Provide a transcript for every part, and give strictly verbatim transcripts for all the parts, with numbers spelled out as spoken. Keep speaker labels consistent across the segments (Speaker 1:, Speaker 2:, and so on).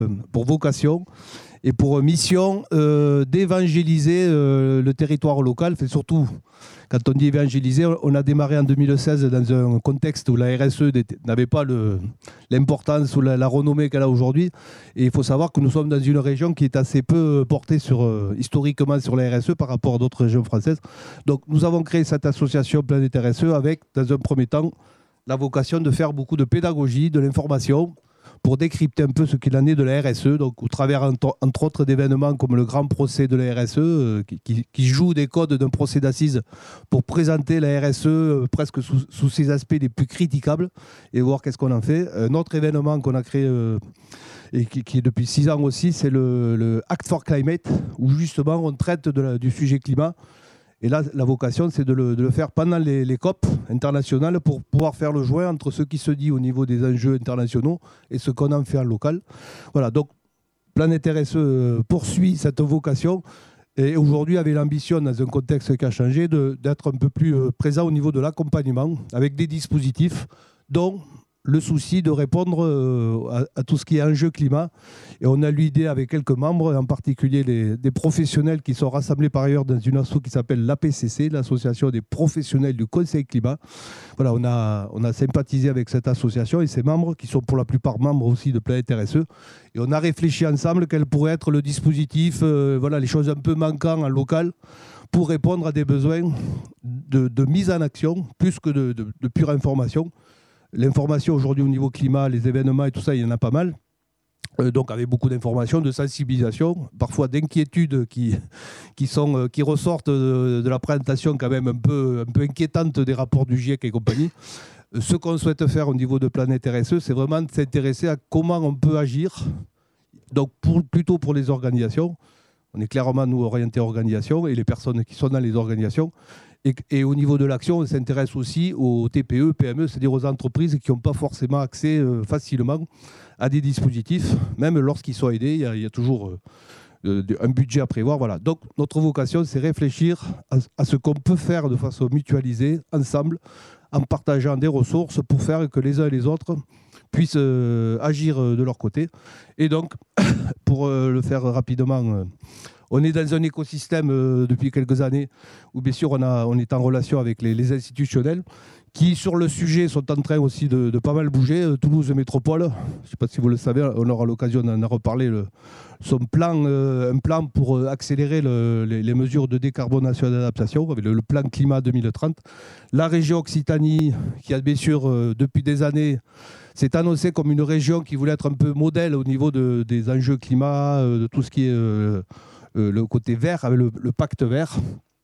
Speaker 1: pour vocation et pour mission euh, d'évangéliser euh, le territoire local. Fait surtout, quand on dit évangéliser, on a démarré en deux mille seize dans un contexte où la R S E n'avait pas le, l'importance ou la, la renommée qu'elle a aujourd'hui. Et il faut savoir que nous sommes dans une région qui est assez peu portée sur, euh, historiquement sur la R S E par rapport à d'autres régions françaises. Donc nous avons créé cette association Planète R S E avec, dans un premier temps, la vocation de faire beaucoup de pédagogie, de l'information, pour décrypter un peu ce qu'il en est de la R S E, donc au travers entre, entre autres d'événements comme le grand procès de la R S E, euh, qui, qui, qui joue des codes d'un procès d'assises pour présenter la R S E euh, presque sous, sous ses aspects les plus critiquables et voir qu'est-ce qu'on en fait. Un autre événement qu'on a créé euh, et qui, qui est depuis six ans aussi, c'est le, le Act for Climate, où justement on traite de la, du sujet climat. Et là, la vocation, c'est de le, de le faire pendant les, les COP internationales pour pouvoir faire le joint entre ce qui se dit au niveau des enjeux internationaux et ce qu'on en fait en local. Voilà, donc Planète R S E poursuit cette vocation et aujourd'hui avait l'ambition, dans un contexte qui a changé, de, d'être un peu plus présent au niveau de l'accompagnement avec des dispositifs dont le souci de répondre à, à tout ce qui est enjeu climat. Et on a l'idée avec quelques membres, en particulier les, des professionnels qui sont rassemblés par ailleurs dans une asso qui s'appelle l'A P C C, l'Association des professionnels du Conseil climat. Voilà, on a, on a sympathisé avec cette association et ses membres, qui sont pour la plupart membres aussi de Planète R S E. Et on a réfléchi ensemble quel pourrait être le dispositif, euh, voilà, les choses un peu manquantes en local, pour répondre à des besoins de, de mise en action, plus que de, de, de pure information. L'information aujourd'hui au niveau climat, les événements et tout ça, il y en a pas mal. Euh, donc avec beaucoup d'informations, de sensibilisation, parfois d'inquiétudes qui, qui, sont, euh, qui ressortent de, de la présentation quand même un peu, un peu inquiétante des rapports du GIEC et compagnie. Euh, ce qu'on souhaite faire au niveau de Planète R S E, c'est vraiment de s'intéresser à comment on peut agir, donc pour, plutôt pour les organisations. On est clairement, nous, orientés organisation et les personnes qui sont dans les organisations. Et, et au niveau de l'action, on s'intéresse aussi aux T P E, P M E, c'est-à-dire aux entreprises qui n'ont pas forcément accès euh, facilement à des dispositifs. Même lorsqu'ils sont aidés, il y a, il y a toujours euh, un budget à prévoir. Voilà. Donc notre vocation, c'est réfléchir à, à ce qu'on peut faire de façon mutualisée, ensemble, en partageant des ressources pour faire que les uns et les autres puissent euh, agir de leur côté. Et donc, pour euh, le faire rapidement, euh, on est dans un écosystème euh, depuis quelques années où, bien sûr, on, a, on est en relation avec les, les institutionnels qui, sur le sujet, sont en train aussi de, de pas mal bouger. Euh, Toulouse Métropole, je ne sais pas si vous le savez, on aura l'occasion d'en reparler, le, son plan, euh, un plan pour euh, accélérer le, les, les mesures de décarbonation et d'adaptation, avec le, le plan climat deux mille trente. La région Occitanie, qui a bien sûr, euh, depuis des années, s'est annoncée comme une région qui voulait être un peu modèle au niveau de, des enjeux climat, euh, de tout ce qui est... Euh, Euh, le côté vert, avec le, le pacte vert,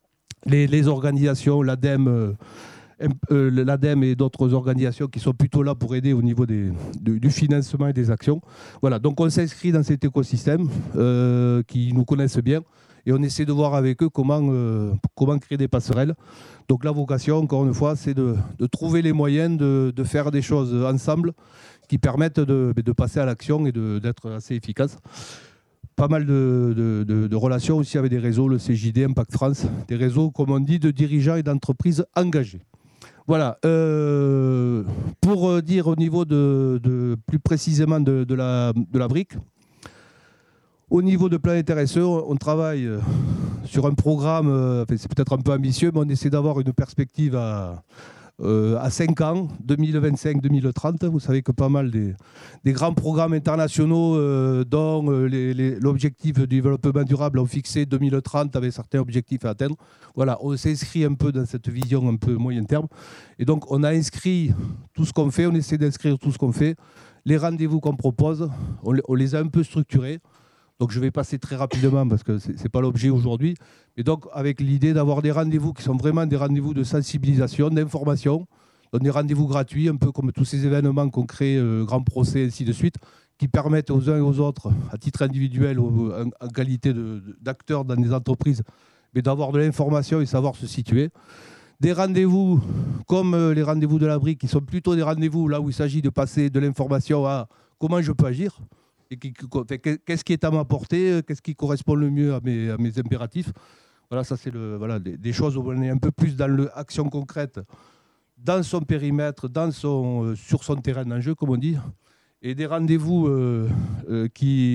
Speaker 1: les, les organisations, l'ADEME, euh, euh, l'ADEME et d'autres organisations qui sont plutôt là pour aider au niveau des, de, du financement et des actions. Voilà, donc on s'inscrit dans cet écosystème euh, qui nous connaissent bien et on essaie de voir avec eux comment, euh, comment créer des passerelles. Donc la vocation, encore une fois, c'est de, de trouver les moyens de, de faire des choses ensemble qui permettent de, de passer à l'action et de, d'être assez efficaces. Pas mal de, de, de, de relations aussi avec des réseaux, le C J D, Impact France, des réseaux, comme on dit, de dirigeants et d'entreprises engagés. Voilà. Euh, pour dire au niveau de, de plus précisément de, de, la, de la brique, au niveau de Planète R S E, on travaille sur un programme, enfin, c'est peut-être un peu ambitieux, mais on essaie d'avoir une perspective à... Euh, à cinq ans, deux mille vingt-cinq deux mille trente, vous savez que pas mal des, des grands programmes internationaux euh, dont euh, les, les, l'objectif du développement durable ont fixé deux mille trente avec certains objectifs à atteindre. Voilà, on s'inscrit un peu dans cette vision un peu moyen terme. Et donc, on a inscrit tout ce qu'on fait, on essaie d'inscrire tout ce qu'on fait. Les rendez-vous qu'on propose, on, on les a un peu structurés. Donc je vais passer très rapidement parce que ce n'est pas l'objet aujourd'hui. Et donc avec l'idée d'avoir des rendez-vous qui sont vraiment des rendez-vous de sensibilisation, d'information, donc des rendez-vous gratuits, un peu comme tous ces événements qu'on crée, euh, grands procès, ainsi de suite, qui permettent aux uns et aux autres, à titre individuel ou en, en qualité de, d'acteurs dans des entreprises, mais d'avoir de l'information et savoir se situer. Des rendez-vous comme les rendez-vous de la brique, qui sont plutôt des rendez-vous là où il s'agit de passer de l'information à comment je peux agir. Et qu'est-ce qui est à ma portée, qu'est-ce qui correspond le mieux à mes, à mes impératifs. Voilà, ça c'est le, voilà, des, des choses où on est un peu plus dans l'action concrète, dans son périmètre, dans son, euh, sur son terrain d'enjeu, comme on dit. et des rendez-vous euh, euh, qui,